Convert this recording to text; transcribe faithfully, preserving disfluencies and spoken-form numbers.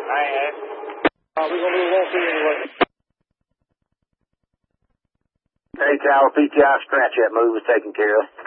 I am. Uh, we're going to move on to you anyway. Hey, Tower, P T I scratch that move is taken care of.